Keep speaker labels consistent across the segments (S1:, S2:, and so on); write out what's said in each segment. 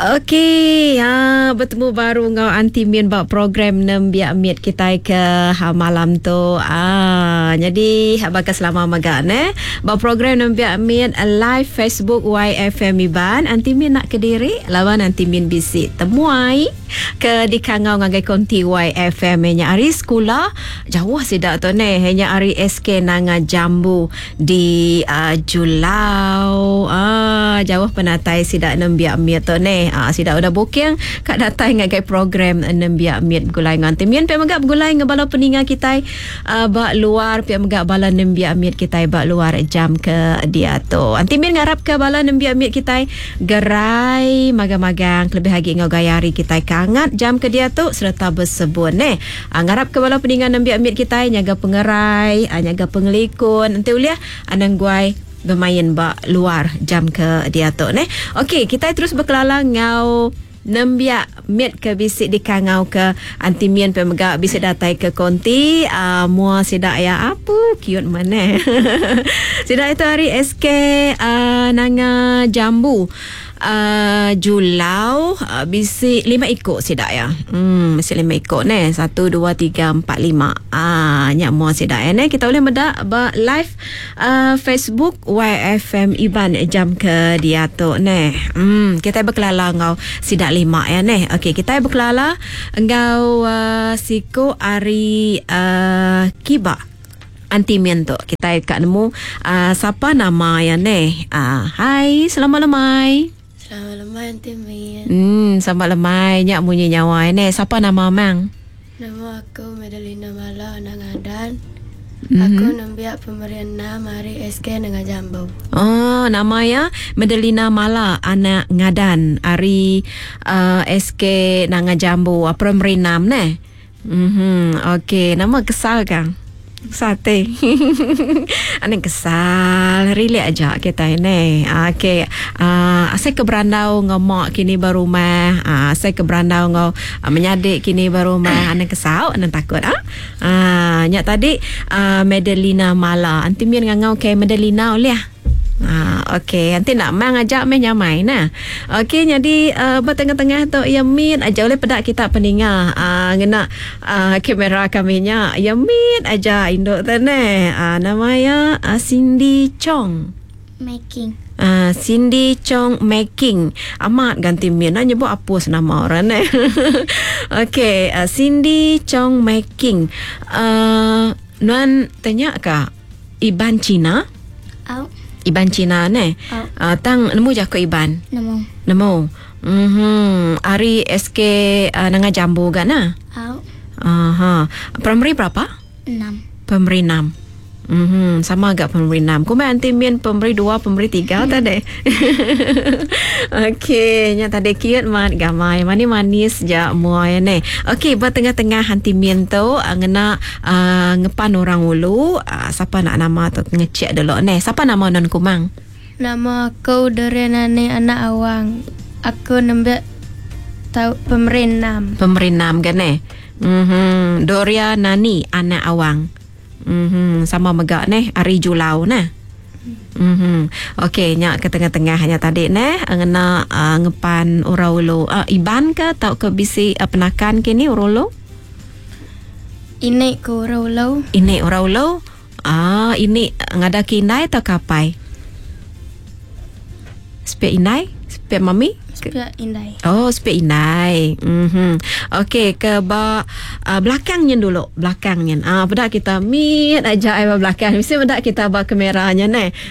S1: Okey, bertemu baru ngau Aunty Min bak program Nembiak Miet kita ke malam tu. Jadi bakal selama maga bak program Nembiak Miet live Facebook YFM Iban. Aunty Min nak ke diri lawan Aunty Min bisi temuai ke di kangau ngagai konti YFM nya hari sekolah jauh sidak tu hanya hari SK nanga jambu di Julau. Jauh penatai sidak Nembiak Miet tu sida udah booking kat datang ngagai program Nembiak Miet gulai ngan Timian pe magap gulai ngabala peninga kita bak luar pe magap bala Nembiak Miet kita bak luar jam ke dia tu. Timian ngarap ke bala Nembiak Miet kita gerai magang-magang lebih lagi ngau gayari kita kangat jam ke dia tu serta bersebut ngarap ke bala peninga Nembiak Miet kita nyaga pengerai nyaga pengelikun nanti uliah anang guai bermain bak luar jam ke dia tu Okey, kita terus berkelalang ngau Nembiak Miet ke bisik di kangau ke Aunty Min pe megak bisik datai ke konti mua sidak ya apa cute mana sidak itu hari SK nanga jambu Julau bisik 5 ikut sidak ya. Bisik 5 ikut 1 2 3 4 5. Nyak mua sidak kita boleh medak ba live Facebook YFM Iban jam ke dia tu kita berkelala ngau sidak 5 ya Okey, kita berkelala ngau siko ari kiba Aunty Min tu kita kat nemu siapa nama ya hai selamat lemai.
S2: Selamat lemai Aunty Min.
S1: Selamat lemai nyak bunyi nyawa siapa nama mang?
S2: Nama aku Medalina Mala anak ngadan. Aku Nembiak pemberian nama hari SK dengan jambu.
S1: Nama ya Medalina Mala anak ngadan hari SK nanga jambu pemberi nam Okey, nama kesal kang. Sate. Aning kesal rilek aja kita ini. Okey. Saya ke berandau ngomak kini baru mah. Saya ke berandau ngau menyadik kini baru mah. Aning kesal, aning takut nyak tadi Medalina Mala. Aunty Min ngau ke Medalina oleh okey, nanti nak mang ajak main nyamai okey, jadi bertengah-tengah tu ya Min aja oleh pedak kita peninga ngena kamera kaminya ya Min aja induk tu nama ya Cindy Chong
S2: Making.
S1: Cindy Chong Making. Amat ganti Min nyebut apa nama orang okey, Cindy Chong Making. Nuan tanya ka Iban Cina? Iban Cina tang nemu je ko Iban? Nemu. Ari SK nanga jambu kan Primary berapa?
S2: 6.
S1: Primary 6. Sama agak primary 6. Kau main Aunty Min primary 2, primary 3 tadi. Okey, nya tadi cute mat gamai manis je mua Okey, buat tengah-tengah Aunty Min tu ngena ngepan orang ulu siapa nak nama tu ngecek dulu siapa nama non kumang?
S2: Nama aku Dorianani anak awang. Aku Nembiak tahu pemberi 6.
S1: Pemberi 6 kan Dorianani anak awang. Sama megak ari Julau Okey, nyak ke tengah-tengah hanya tadi ngena ngepan uraulo Iban ke tau ke bisi penakan kini uraulo?
S2: Ini ke uraulo.
S1: Ini uraulo. Ini ngada kinai atau kapai? Spek inai? Spek mami?
S2: Spek indai.
S1: Oh, spek indai. Okey, ke belakangnya dulu. Belakangnya. Pada kita meet aja belakang. Mesti pada kita bawa kameranya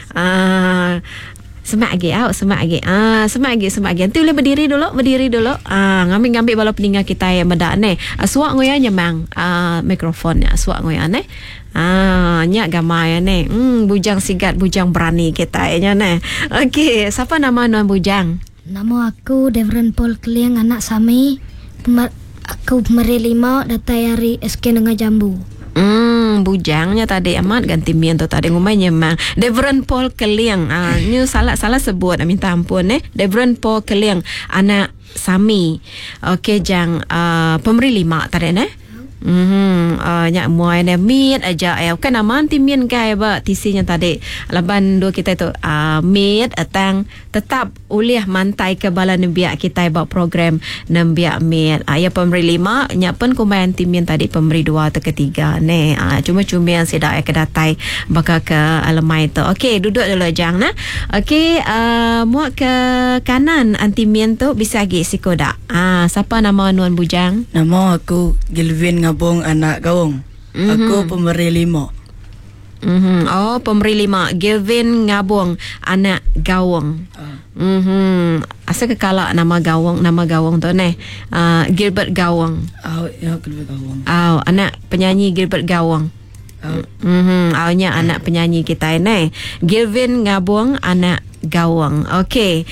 S1: semak lagi semak lagi. Nanti boleh berdiri dulu. Ngambil bala peninga kita yang bedak suak ngoya nyemang mikrofonnya suak ngoya nyak gamai bujang sigat bujang berani kita Okey, siapa nama non bujang?
S2: Nama aku Devran Paul Kliang anak Sami. Aku pemberi 5 datai hari SK dengan jambu.
S1: Bujangnya tadi amat ganti Min tu tadi ngumai nyemang Devran Paul Kliang ni salah sebut minta ampun Devran Paul Kliang anak Sami. Okey, jang pemberi 5 tadi Nyak muai ne meet aja kan aman timien kai ba tisinya tadi laban dua kita tu meet atang tetap ulih mantai ke bala nembiak kita ba program nembiak meet ya pemberi 5 nyak pun kumain timien tadi pemberi 2 atau ketiga ne cuma-cuma yang sedak kedatai bakal ke alamai tu. Okey, duduk dulu jang nah. Okey, muak ke kanan antimien tu bisa lagi sikodak. Siapa nama Nuan Bujang?
S3: Nama aku Gilvin Ngabong anak Gawong. Aku pemberi 5.
S1: Oh, pemberi 5. Gilvin Ngabong anak Gawong. Asal kekalak nama Gawong tu ne. Gilbert Gawong.
S3: Ya, Gilvin Gawong.
S1: Anak penyanyi Gilbert Gawong. Awalnya anak penyanyi kita ni. Gilvin Ngabong anak Gawang. Okey,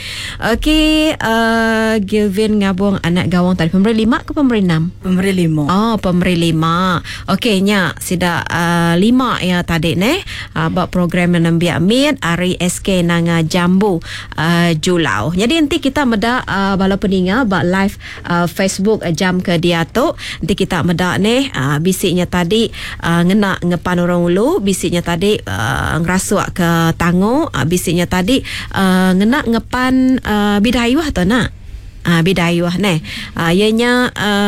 S1: Gilvin Ngabong anak Gawang tadi pemberi 5 ke pemberi 6?
S3: Pemberi 5.
S1: Oh, pemberi 5. Okey, nya sida 5 ya tadi ne. Buat program nembiak mit hari SK nanga Jambu Julau. Jadi nanti kita meda bala peninga buat live Facebook jam ke dia tu. Nanti kita meda ne bisiknya tadi ngena ngepan orang ulu, bisiknya tadi ngerasuk ke tango, bisiknya tadi ngena ngepan bidayuh tu nak. Bidayuh ne. Ianya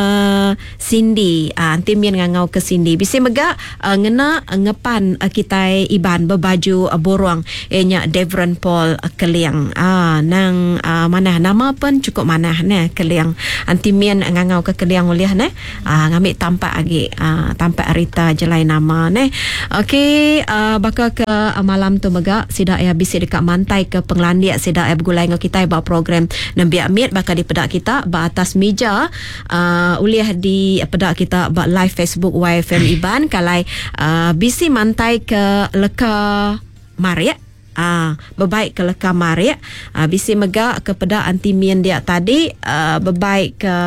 S1: Cindy, timien ngangau ke Cindy. Bisi mega ngena ngepan kita iban berbaju borong. Ianya Devron Paul Keliang. Nang mana nama pun cukup mana ne Keliang. Timien ngangau ke Keliang uliah ne. Ngambil tampak lagi tampak Rita jelai nama ne. Okey, bakal ke malam tu mega sida ya bisi dekat mantai ke Penglandiak sida ya bergulai dengan kita buat program nembiak mit bakal pedak kita ba atas meja uliah di pedak kita ba live Facebook YFM Iban kalai bisi mantai ke leka Maria bebaik ke leka Maria bisi mega ke pedak antimien dia tadi bebaik ke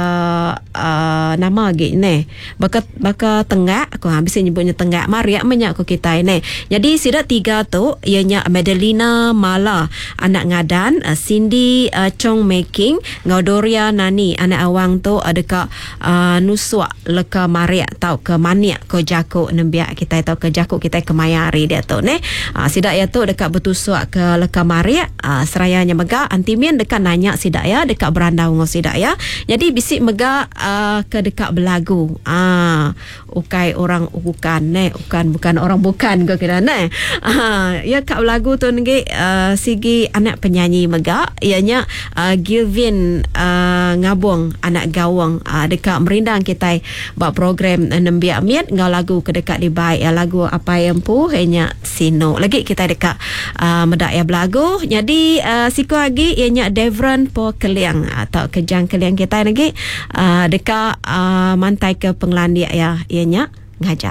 S1: nama lagi ni baka tenggak aku bisi nyebutnya tenggak Maria menyak ko kita ini. Jadi sida 3 tu ianya Madelina Mala anak ngadan, Cindy Chong Making, Ngaudoria Nani anak awang tu dekat nusuk leka Maria tau ke maniak ko jako nembiak kita tau ke jako kita ke mayari dia tu ni. Sida ya tu dekat betul suak ke leka Maria serayanya mega antimien dekat nanya sidak ya dekat berandau ngau sidak ya. Jadi bisik mega ke dekat belagu ukai orang bukan orang bukan ke kira ne. Ya kat belagu tu ngi sigi anak penyanyi mega ianya Gilvin Ngabong anak Gawang dekat merindang kita buat program nembiak miat ngau lagu ke dekat di baik lagu apa yang pu hanya sino lagi kita dekat medak ya belagu. Jadi siku lagi ianya Devron Po Keliang atau kejang Keliang kita lagi dekat mantai ke Penglandiak ya ianya ngajat.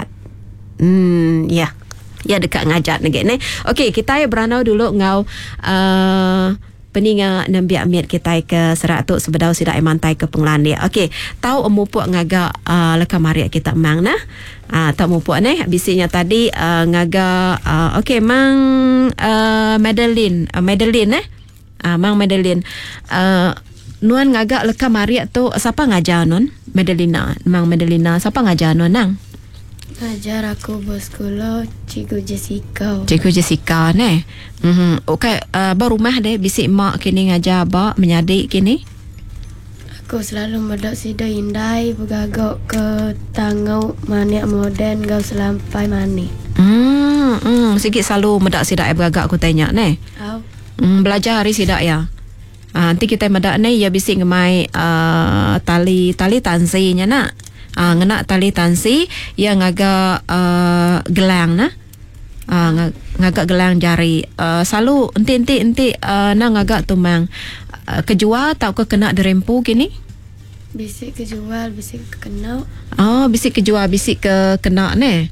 S1: Ya dekat ngajat lagi ni. Okey, kita beranau dulu ngau peninga nembiak miat kita ke Serak tu sebedau sidak mantai ke Penglandiak. Okey, tahu mupuk ngaga leka Maria kita mang nah. Tak mupuk ni bisinya tadi ngaga okey mang Madeline mang Madeline Nuan ngagak leka Maria tu siapa ngajar Nun? Mang Madelina siapa ngajar Nun nang?
S2: Ngajar aku bos sekolah Cikgu
S1: Jessica ne. Okey, berumah deh bisik mak kini ngajar ba menyadik kini.
S2: Aku selalu medak sida indai bergagak ke tangau maniak moden gau selampai mani.
S1: Sikit selalu medak sidak bergagak aku tanya ne. Belajar hari sidak ya. Nanti kita medak ne ya bisik ngemai tali tansinya nak. Ngena tali tansi yang agak gelang nah. Ngagak gelang jari. Selalu enti nang agak tumang kejual atau ke kena derempu gini?
S2: Bisik kejual, bisik kena.
S1: Bisik kejual, bisik ke kena ne.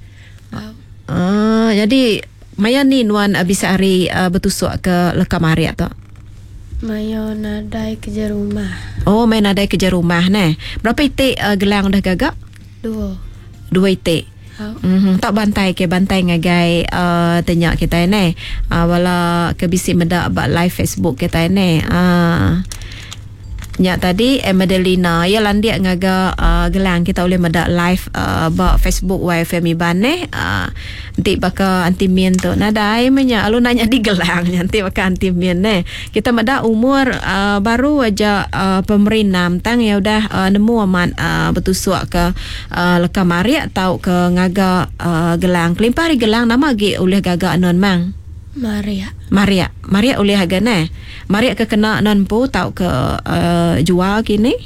S1: Jadi maya ni Nuan bisa hari bertusuk ke leka Maria tu.
S2: Maya nadai kerja rumah.
S1: Main nadai kerja rumah ne. Berapa itik gelang dah gagak? 2 itik. Tak bantai ngagai tanya kita ni wala ke bisi medak buat live Facebook kita ni Nya tadi Madelina ya landia ngaga gelang kita boleh medak live ba Facebook YFM Iban nanti baka anti mien tu nadai menya alu nanya di gelang nanti baka anti mien kita medak umur baru aja pemerinam tang ya udah nemu aman betusuk ke leka Maria atau ke ngaga gelang kelimpari gelang nama gi oleh gaga non mang Maria oleh harga Maria ke kena non po tau ke jual kini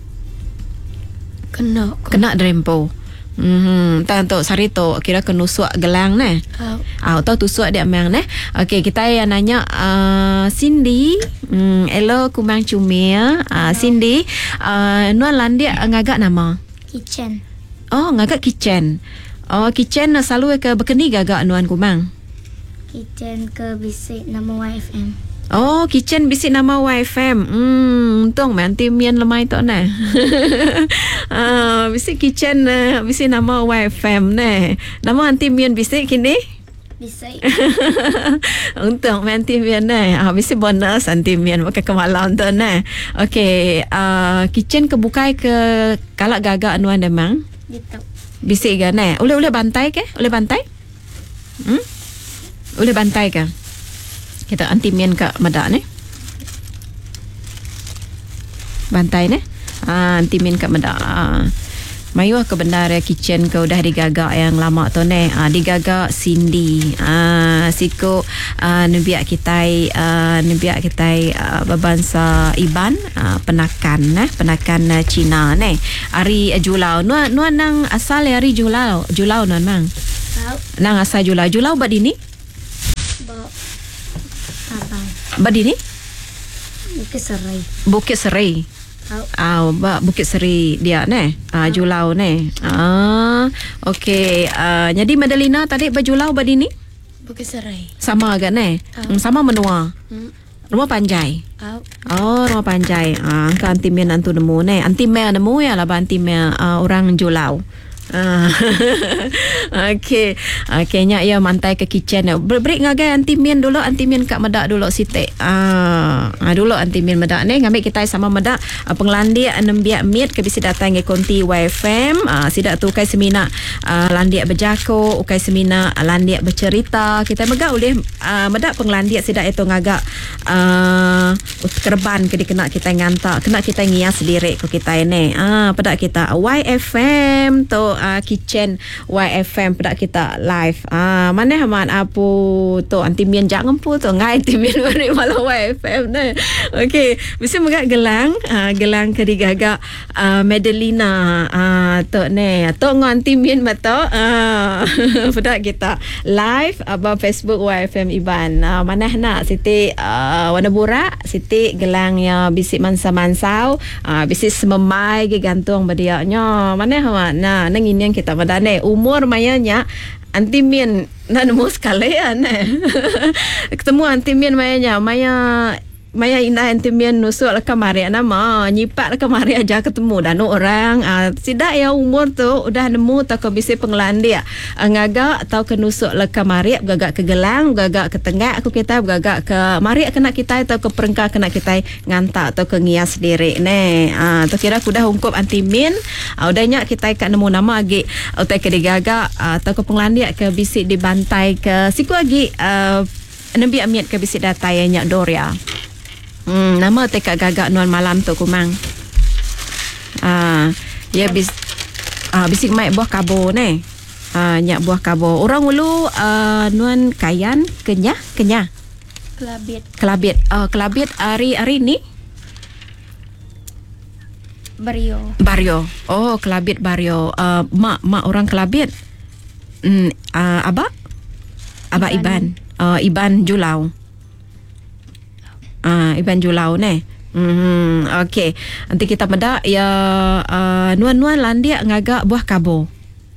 S1: kena drempo tanto sarito kira kenusuk gelang tau tusuk dia mang okey kita yang nanya Cindy hello kumang cumia Cindy nuan landia ngagak nama
S2: Kitchen.
S1: ngagak kitchen selalu ke bekeni gagak nuan kumang
S2: Kitchen ke bisik nama YFM.
S1: Kitchen bisik nama YFM. Untung nanti mian lemai tu bisik kitchen bisik nama YFM Nama anti mian bisik kini?
S2: Bisik.
S1: Untung nanti mian bisik bonus anti mian pakai kemalam tu Okey, kitchen kebukai ke kalak gagak anuan demang?
S2: Gitu.
S1: Bisik ke Boleh bantai ke? Boleh bantai? Boleh bantai ke? Kita anti mien ke medak bantai anti mien ke medak mayu ke benar ya kitchen ke udah digagak yang lama tu digagak Cindy siko nebiak kita berbangsa Iban penakan Cina hari julau nuan nang asal hari julau nuan mang nang asal julau bad ini Badini? Bukit Serai. Bukit Seri dia julau okey jadi Madelina tadi berjulau badini?
S2: Bukit Serai.
S1: Sama agak sama menua. Rumah Panjai. Rumah Panjai. Angka anti men antu nemu anti men nemu ya lah anti men orang julau. Okey nya ya mantai ke kitchen break ngagai anti mien dulu anti mien kat medak dulu sitek dulu anti mien medak ngambil kita sama medak penglandia 6 biak miet ke bisi datang ke konti YFM sidak tu kai semina landia berjako ukai semina landia bercerita kita megak boleh medak penglandia sidak itu ngagak kerban ke dikena kita ngantak kena kita ngias sendiri ke kita ini pedak kita YFM tu kitchen YFM pedak kita live mana haman apu tu anti mien jangan pu tu ngai anti mien beri malah YFM okey mesti megak gelang gelang ke digagak Madelina tu tu anti mien mata pedak kita live abang Facebook YFM Iban mana nak Siti warna burak Siti gelang ya bisik mansa-mansau bisik sememai ke gantung badiaknya mana haman ini yang kita madane umur mayanya anti mien nemu sekalian ketemu anti mien mayanya Maya ina anti mien nusuk le kamari nama nyipak le kamari aja ketemu dan orang sidak ya umur tu udah nemu tak bisa penglandia ngagak atau ke nusuk le kamari gagak ke gelang gagak ke tengah aku kita gagak ke mari kena kita atau ke perengkah kena kita ngantak atau ke ngias diri tu kira aku dah ungkup anti mien udahnya kita kat nemu nama agi utai ke digagak atau ke penglandia ke bisik dibantai ke siku agi nabi amiat ke bisik datai nyak Doria. Nama teka gagak nuan malam tu kumang. Ya bisik mai buah kabo nyak buah kabo. Orang ulu nuan kayan kenyah. Kelabit. Kelabit hari ni Barrio. Kelabit Barrio. Mak orang Kelabit. Abah Iban. Iban Julau. Iban Julau okey nanti kita medak ya nuan-nuan landia ngagak buah kabo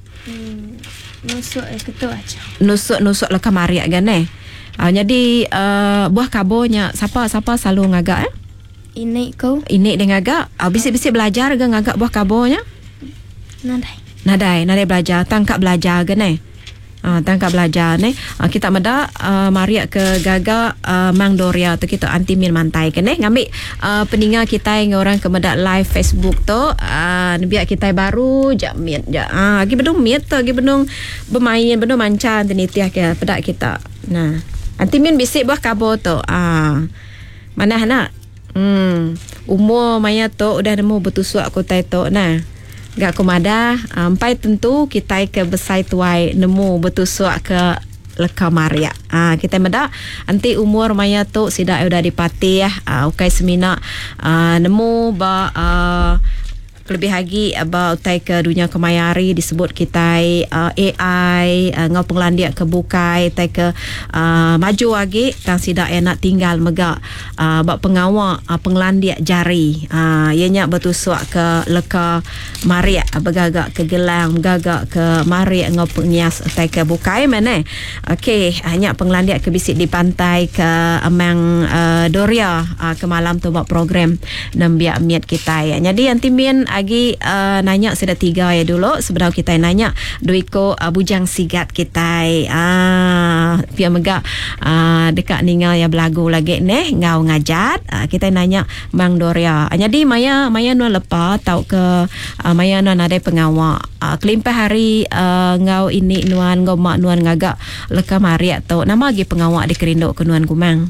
S2: Nusuk ketu aja
S1: nusuk le kamari kan jadi buah kabonya siapa selalu ngagak
S2: ini
S1: dia ngagak bisik-bisik belajar ke ngagak buah kabonya nadai belajar tangkap belajar kan tangkap belajar ni. Kita meda mariak ke gaga Mang Doria tu kita anti min mantai ke ni ngambil peninggal kita yang orang ke meda live Facebook tu biar kita baru jak miet jak lagi bedung miet tu lagi bedung bermain bedung mancan tenitiah ke pedak kita. Nah, anti min bisik buah kabo tu. Mana nak? Umur maya tu udah nemu betusuk aku tai tu nah. Gak kumada ampai tentu kita ke besai tuai nemu betusuk ke leka maria. Kita meda anti umur maya tu sida udah dipati ukai semina nemu ba lebih lagi about ke dunia kemayari disebut kita AI ngau penglandia ke bukai ke maju lagi tang sida nak tinggal megak bak pengawak penglandia jari ianya betusuk ke leka maria begagak ke gelang begagak ke maria ngau pengias ke bukai mana. Okey, hanya penglandia ke bisik di pantai ke Mang Doria ke malam tu buat program nembiak miat kita ya. Jadi anti min lagi nanya sudah 3 ya dulu sebelum kita nanya duiko bujang sigat kita pia megak dekat ningal ya belagu lagi neh ngau ngajat kita nanya Mang Doria. Jadi maya nu lepa tau ke maya nu ada pengawak kelimpah hari ngau ini nuan ngau mak nuan ngagak leka mari atau nama lagi pengawak di kerindok ke nuan kumang.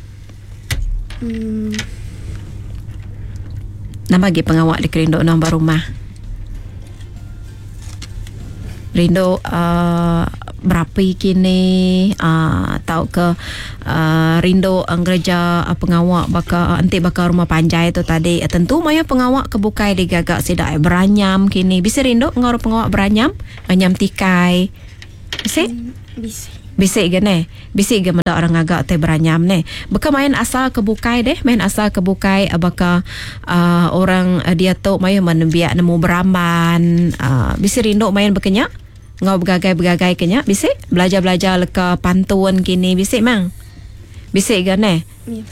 S1: Nama lagi pengawak di Kerindo nombor rumah. Rindo berapa kini tahu ke Rindo gereja pengawak anti bakal rumah panjai tu tadi tentu maya pengawak kebukai di gagak sidak beranyam kini bisa Rindo ngor pengawak beranyam anyam tikai bisa bisik gane bisik ge meda orang agak teh beranyam ne beka main asal kebukai deh main asal kebukai baka orang dia tu main menbiak nemu beraman bisa Rindo main bekenya ngau begagai kenya bisik belajar leka pantun kini bisik mang bisik gane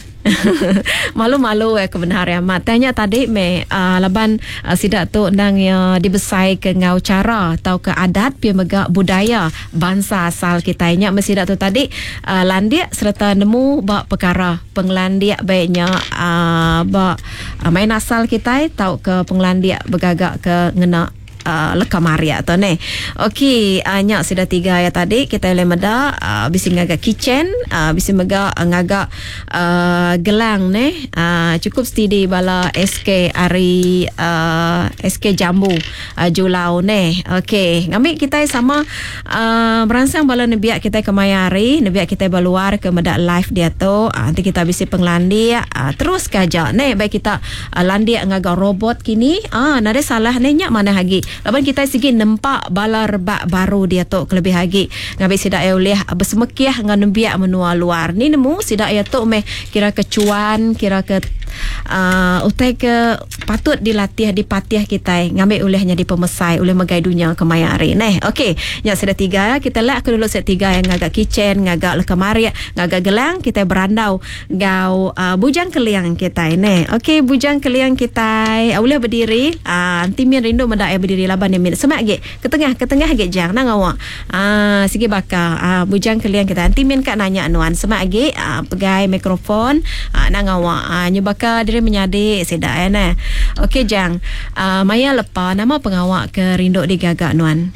S1: malu-malu kebenaran amat tanya tadi laban sidak tu nang dibesai ke ngau cara atau ke adat pi megak budaya bangsa asal kita nya mesidak tu tadi landia serta nemu bak perkara penglandia baiknya bak main asal kita tau ke penglandia begagak ke ngena leka maria tu ne. Okey, nyak sudah 3 ya tadi kita boleh meda bisi ngagak kitchen bisi mega ngagak gelang ne cukup studi bala SK ari SK jambu julau ne. Okey, ngambil kita sama beransang bala nebiak kita ke mayari nebiak kita baluar ke meda live dia tu nanti kita bisi penglandi terus kaja ne baik kita landi ngagak robot kini nade salah ne nyak mana lagi laban kita segi nempak bala rebak baru dia tu kelebih lagi ngabai sidak ya ulih bersemekiah ngan biak menua luar ni nemu sidak ya tu meh kira kecuan kira ke utai ke patut dilatih dipatiah kita ngambil ulihnya di pemesai ulih megai dunia kemayari neh. Okey, yang sudah 3 kita lak ke dulu set 3 yang ngagak kitchen ngagak lekemari ngagak gelang kita berandau gau bujang keliang kita neh. Okey, bujang keliang kita ulih berdiri anti min rindu mendak berdiri laban min semak ge ke tengah ge jang nang awak sigi baka bujang keliang kita anti min kak nanya nuan semak ge pegai mikrofon nang awak nyebaka diri menyadi sedak nah. Okey jang maya lepa nama pengawak ke rindu di gagak nuan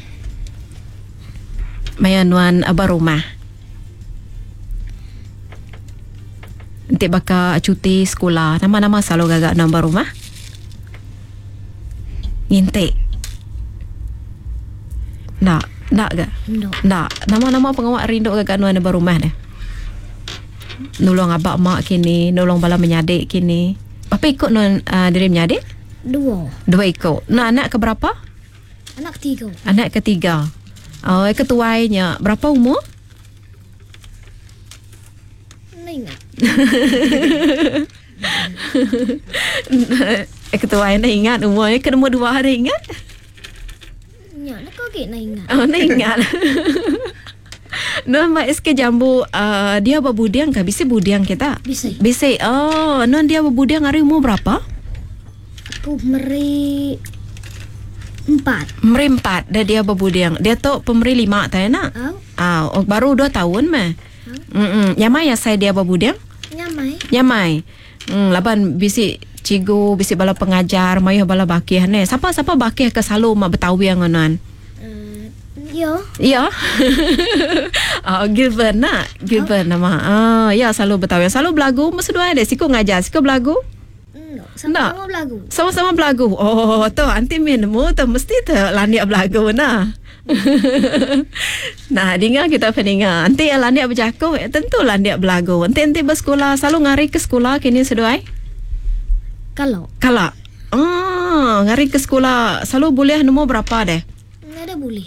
S1: maya nuan barumah nanti baka cuti sekolah nama-nama selalu gagak nuan barumah ngintik nak ke? Nak. Nama-nama pengawak rindu gagak nuan barumah dah. Nolong abak mak kini, nolong bala menyadik kini. Apa ikut nuan diri menyadik?
S2: 2
S1: ikut. Nah, anak ke berapa?
S2: Anak 3.
S1: Anak ketiga. Oh, ketuainya berapa umur?
S2: Ingat.
S1: Ketuainya ingat umurnya ke nombor 2 ada ingat?
S2: Ya, nak kau nak ingat.
S1: Oh, nak ingat. Nuan mak SK jambu dia berbudiang kah? Bisa budiang kita? Bisa. Oh, nuan dia berbudiang hari umur berapa?
S2: Aku meri 4.
S1: Pemeri 4 dah dia berbudiang. Dia tu pemeri 5 tak nak? Baru 2 tahun mah. Nyamai ya saya dia berbudiang? Nyamai. Laban bisi cigu, bisi bala pengajar, mayuh bala bakih ne. Siapa bakih ke selalu mak Betawi yang ngonan? Ya. Gilbert nak. Gilbert nama. Ya selalu Betawi. Selalu belagu mesti dua ada. Siku ngajar, siku belagu.
S2: Sama-sama belagu.
S1: Sama-sama belagu. Oh, tu anti minmu tu mesti tu landia belagu nah. Nah, dengar kita peninga. Anti landia berjaku, tentu landia belagu. Anti bersekolah selalu ngari ke sekolah kini seduai. Kalau. Ngari ke sekolah selalu boleh nombor berapa deh?
S2: Ada boleh.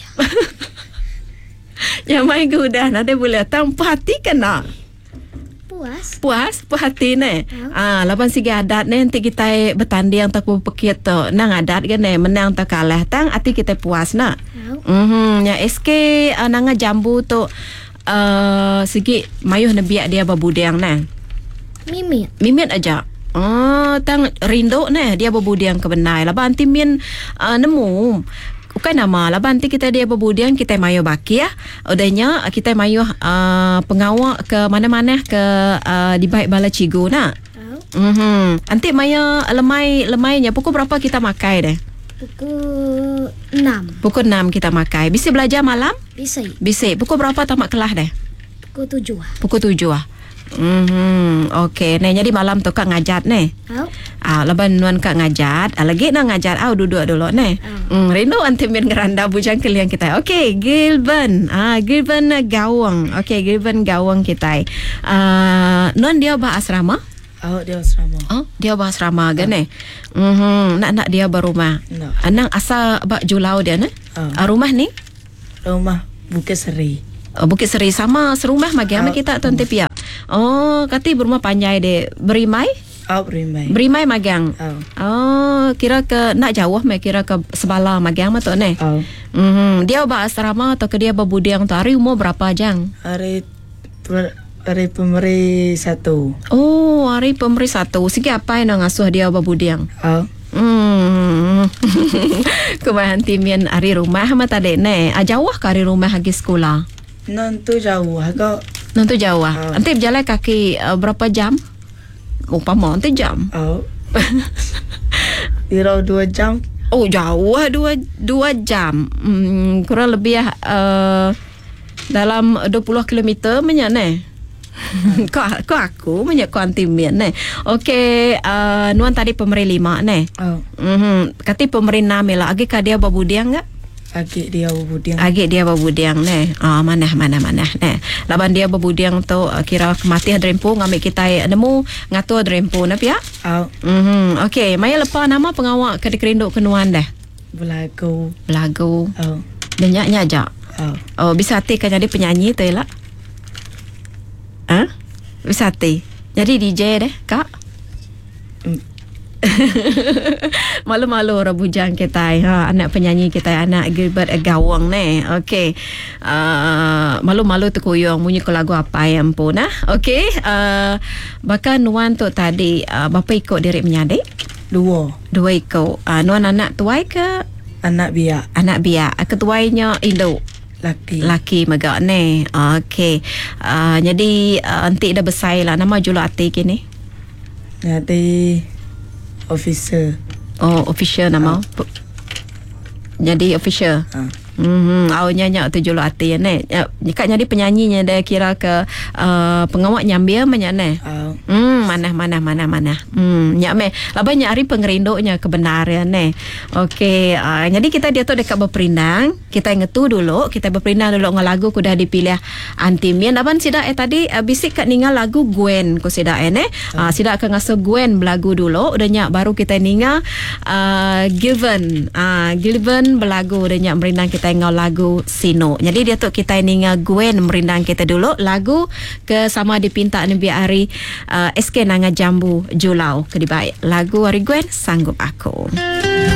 S1: Yang main udah ada boleh. Tanpa hati kena. Puas hati ne. Laban sigi adat ne nanti kita bertanding tak pekit tu. Nang adat kan ne menang tak kalah tang hati kita puas nak. Ya SK nanga jambu tu sigi mayuh nebiak dia berbudiang ne. Mimit aja. Tang rindu ne dia berbudiang ke benai. Laban timin nemu bukan nama lah nanti kita dia berbudiang kita mayu baki ya udahnya kita mayu pengawak ke mana-mana ke di baik bala cigu nak nanti mayu lemainya pukul berapa kita makai deh pukul 6 kita makai bisa belajar malam bisa pukul berapa tamat kelas deh pukul 7 Okey, nah jadi malam tu kak ngajat ne. Laban nuan kak ngajat, lagi nak ngajat duduk dulu ne. Rindu anti min ngeranda bujang kalian kita. Okey, Gilben. Gilben gawang. Okey, Gilben gawang kita. Nuan dia bah asrama?
S3: Dia asrama.
S1: Dia bah asrama kan ne. Nak dia berumah. Anang asa bak Julau dia ne. Rumah ni?
S3: Rumah Bukit Seri.
S1: Bukit Seri sama serumah magiama kita tuan tepia. Kati berumah panjai de berimai? Berimai magang. Kira ke nak jauh kira ke Sebala magang tu ne. Dia ba asrama atau ke dia berbudiang tu hari umur berapa jang?
S3: Hari pemeri 1.
S1: Hari pemeri 1. Segi apa yang ngasuh dia berbudiang? Kebahan timian hari rumah mata dek ne. Jauh ke hari rumah lagi sekolah?
S3: Nanti jauh agak.
S1: Nanti jauh. Nanti berjalan kaki berapa jam? Umpama nanti jam.
S3: Kira 2 jam.
S1: Jauh 2 jam. Kurang lebih dalam 20 km banyak ne. Kau aku banyak kau antimian ne. Okey, nuan tadi pemeri 5 ne. Kati pemeri 6 lah. Agi ka dia berbudiang enggak?
S3: Agak dia berbudiang ne. Mana ne. Laban dia berbudiang tu kira mati drempo ngambil kita nemu ngatur drempo na pia. Okey, maya lepas nama pengawak ke dikerinduk kenuan dah.
S2: Belagu.
S1: Dan nyanyi aja. Bisa hati kan jadi penyanyi tu lah. Bisa hati. Jadi DJ deh, Kak. Malu-malu orang bujang kita anak penyanyi kita anak Gilbert Gawang ne. Okey. Malu-malu terkuyung bunyi ke lagu apa yang pun okey. Bahkan nuan tu tadi bapa ikut diri menyadik? 2 ikut. Nuan anak tuai ke?
S3: Anak biak.
S1: Ketuainya Indo. Laki megak ne. Okey. Jadi antik dah besar lah. Nama julu ati kini?
S3: Nanti officer.
S1: Official nama. Jadi official. Nyanyi tu julu hati ne. Kak jadi penyanyinya dia kira ke pengawak nyambil banyak ne. Mana. Nyak me. Laba nyari pengerinduknya kebenaran ne. Okey, jadi kita dia tu dekat berperindang. Kita ingetu dulu, kita berperindang dulu dengan lagu kudah dipilih Antimian. Laban sida tadi bisik kat ningal lagu Gwen ku sida ne. Sida akan ngasuh Gwen belagu dulu. Udah nyak baru kita ningal Gilben belagu udah nyak merindang kita ngau lagu Sino. Jadi dia tu kita ningal Gwen merindang kita dulu lagu ke sama dipinta Nabi Ari SK Nanga Jambu Julau ke dibaik lagu Ari Gwen Sanggup Aku.